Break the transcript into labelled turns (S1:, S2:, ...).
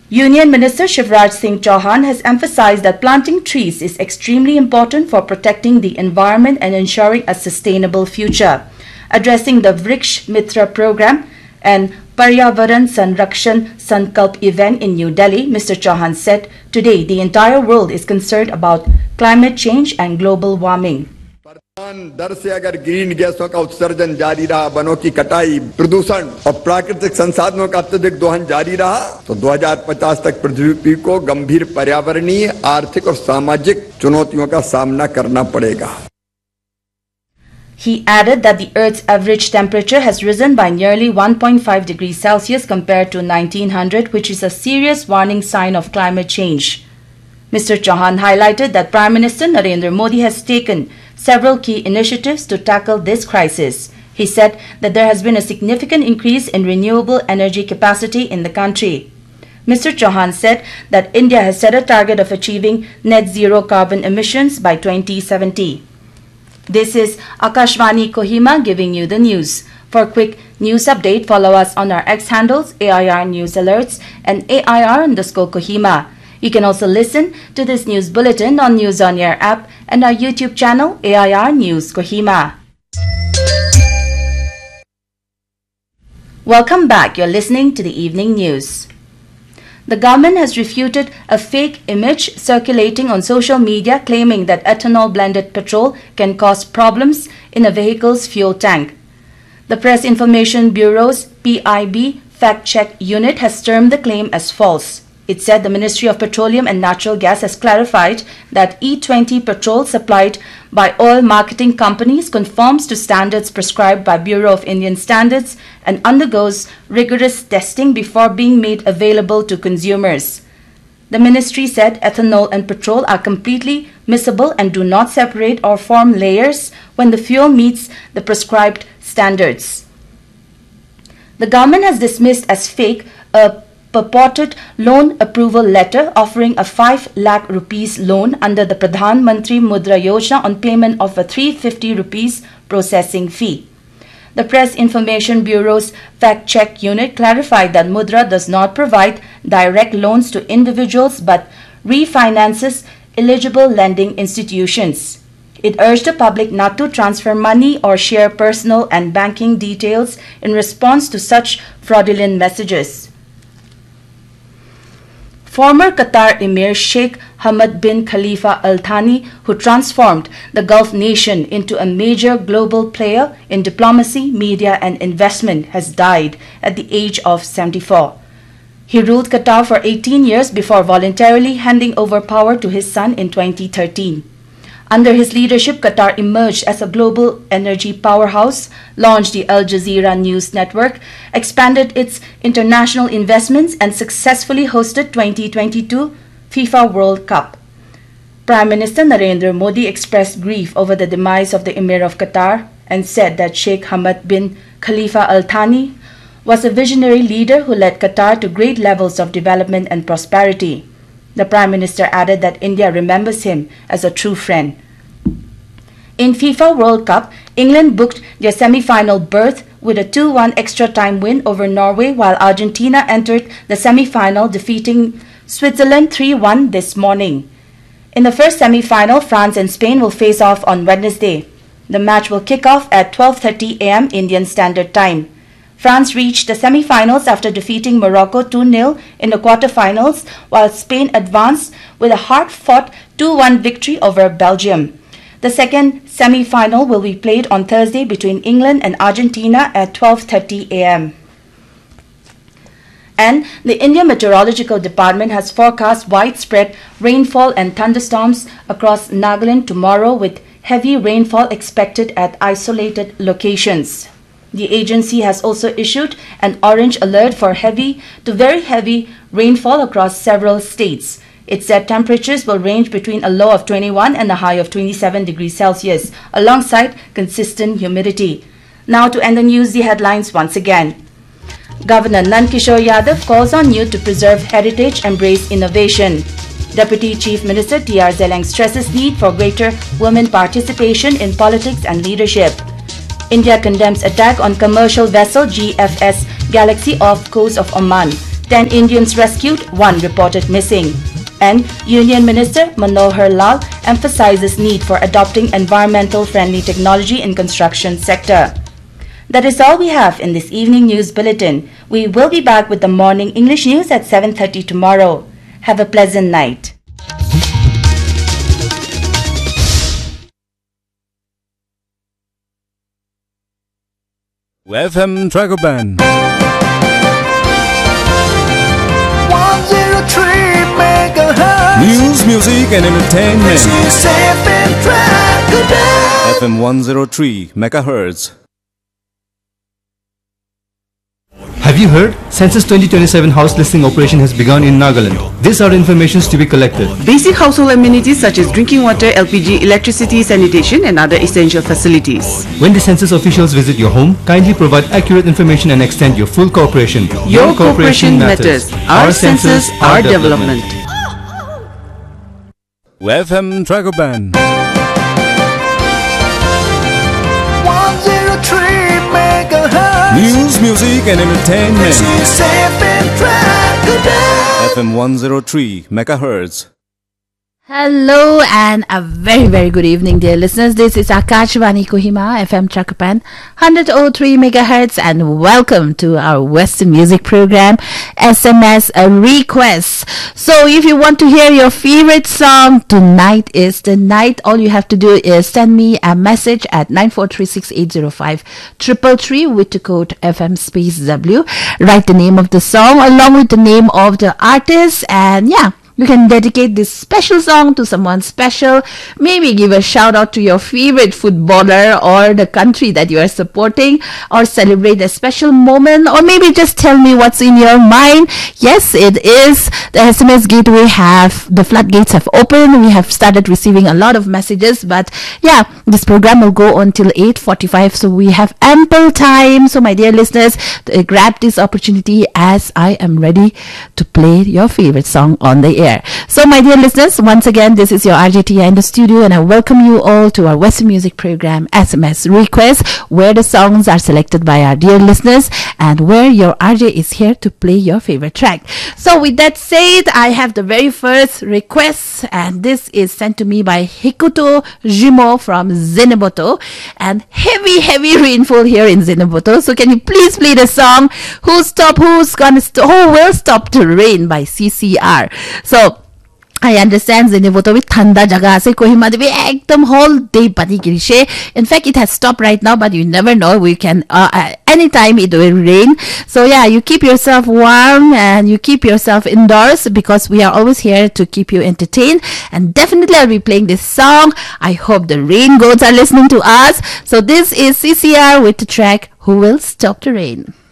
S1: Union Minister Shivraj Singh Chauhan has emphasized that planting trees is extremely important for protecting the environment and ensuring a sustainable future. Addressing the Vriksh Mitra program and Paryavaran Sanrakshan Sankalp event in New Delhi, Mr. Chauhan said, "Today, the entire world is concerned about climate change and global warming."
S2: दर से अगर green गैसों का उत्सर्जन जारी रहा, वनों की कटाई, प्रदूषण और प्राकृतिक संसाधनों का अत्यधिक दोहन जारी रहा, तो 2050 तक पृथ्वी को गंभीर पर्यावरणीय, आर्थिक और सामाजिक चुनौतियों का सामना करना पड़ेगा.
S1: He added that the Earth's average temperature has risen by nearly 1.5 degrees Celsius compared to 1900, which is a serious warning sign of climate change. Mr. Chauhan highlighted that Prime Minister Narendra Modi has taken several key initiatives to tackle this crisis. He said that there has been a significant increase in renewable energy capacity in the country. Mr. Chauhan said that India has set a target of achieving net zero carbon emissions by 2070. This is Akashvani Kohima giving you the news. For a quick news update, follow us on our X handles AIR News Alerts and AIR_Kohima. You can also listen to this news bulletin on News on Air app and our YouTube channel AIR News Kohima. Welcome back. You're listening to the evening news. The government has refuted a fake image circulating on social media claiming that ethanol-blended petrol can cause problems in a vehicle's fuel tank. The Press Information Bureau's PIB fact-check unit has termed the claim as false. It said the Ministry of Petroleum and Natural Gas has clarified that E20 petrol supplied by oil marketing companies conforms to standards prescribed by Bureau of Indian Standards and undergoes rigorous testing before being made available to consumers. The ministry said ethanol and petrol are completely miscible and do not separate or form layers when the fuel meets the prescribed standards. The government has dismissed as fake a purported loan approval letter offering a 5 lakh rupees loan under the Pradhan Mantri Mudra Yojana on payment of a 350 rupees processing fee. The Press Information Bureau's fact-check unit clarified that Mudra does not provide direct loans to individuals but refinances eligible lending institutions. It urged the public not to transfer money or share personal and banking details in response to such fraudulent messages. Former Qatar Emir Sheikh Hamad bin Khalifa Al Thani, who transformed the Gulf nation into a major global player in diplomacy, media and investment, has died at the age of 74. He ruled Qatar for 18 years before voluntarily handing over power to his son in 2013. Under his leadership, Qatar emerged as a global energy powerhouse, launched the Al Jazeera News Network, expanded its international investments, and successfully hosted 2022 FIFA World Cup. Prime Minister Narendra Modi expressed grief over the demise of the Emir of Qatar and said that Sheikh Hamad bin Khalifa Al Thani was a visionary leader who led Qatar to great levels of development and prosperity. The Prime Minister added that India remembers him as a true friend. In FIFA World Cup, England booked their semi-final berth with a 2-1 extra time win over Norway, while Argentina entered the semi-final defeating Switzerland 3-1 this morning. In the first semi-final, France and Spain will face off on Wednesday. The match will kick off at 12:30 a.m. Indian Standard Time. France reached the semi-finals after defeating Morocco 2-0 in the quarter-finals, while Spain advanced with a hard-fought 2-1 victory over Belgium. The second semi-final will be played on Thursday between England and Argentina at 12:30 a.m. And the Indian Meteorological Department has forecast widespread rainfall and thunderstorms across Nagaland tomorrow, with heavy rainfall expected at isolated locations. The agency has also issued an orange alert for heavy to very heavy rainfall across several states. It said temperatures will range between a low of 21 and a high of 27 degrees Celsius, alongside consistent humidity. Now to end the news, the headlines once again. Governor Nand Kishore Yadav calls on youth to preserve heritage, embrace innovation. Deputy Chief Minister T.R. Zeleng stresses need for greater women participation in politics and leadership. India condemns attack on commercial vessel GFS Galaxy off coast of Oman. 10 Indians rescued, 1 reported missing. And Union Minister Manohar Lal emphasizes need for adopting environmental friendly technology in construction sector. That is all we have in this evening news bulletin. We will be back with the morning English news at 7:30 tomorrow. Have a pleasant night.
S3: FM Tragoban
S4: 103 megahertz.
S3: News, music and entertainment.
S4: This is FM Tragoban.
S3: FM 103 megahertz.
S5: Have you heard? Census 2027 house listing operation has begun in Nagaland. These are informations to be collected.
S6: Basic household amenities such as drinking water, LPG, electricity, sanitation and other essential facilities.
S5: When the census officials visit your home, kindly provide accurate information and extend your full cooperation.
S6: Your cooperation matters. Our census, our development.
S3: FM Tragoban
S4: 103 megahertz.
S3: News, music and entertainment.
S4: This is FM Tragoban.
S3: FM 103 megahertz.
S7: Hello and a very good evening, dear listeners. This is Akashvani Kohima, FM Chakapan, 103 megahertz, and welcome to our Western music program, SMS Requests. So if you want to hear your favorite song, tonight is the night. All you have to do is send me a message at 9436805333 with the code FM space W. Write the name of the song along with the name of the artist, and you can dedicate this special song to someone special. Maybe give a shout out to your favorite footballer or the country that you are supporting, or celebrate a special moment, or maybe just tell me what's in your mind. Yes, it is the SMS gateway the floodgates have opened. We have started receiving a lot of messages, but this program will go until 8:45, so we have ample time. So my dear listeners, grab this opportunity as I am ready to play your favorite song on the air. So my dear listeners, once again, this is your RJTI in the studio, and I welcome you all to our Western music program, SMS Request, where the songs are selected by our dear listeners and where your RJ is here to play your favorite track. So with that said, I have the very first request, and this is sent to me by Hikuto Jimo from Zenoboto, and heavy rainfall here in Zenoboto. So can you please play the song Who Will Stop the Rain by CCR. So I understand Zenoboto with thanda jaga ase Kohima de ekdam whole day pani girishe. In fact, it has stopped right now, but you never know. We can anytime it will rain. So you keep yourself warm and you keep yourself indoors, because we are always here to keep you entertained. And definitely I'll be playing this song. I hope the rain gods are listening to us. So this is CCR with the track Who Will Stop the Rain.